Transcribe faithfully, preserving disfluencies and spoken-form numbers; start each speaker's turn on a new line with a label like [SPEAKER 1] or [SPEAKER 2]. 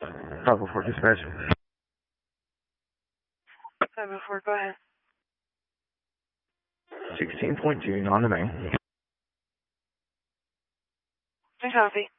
[SPEAKER 1] five oh four dispatch.
[SPEAKER 2] five oh four, go ahead.
[SPEAKER 1] sixteen point two, non-domain.
[SPEAKER 2] I copy.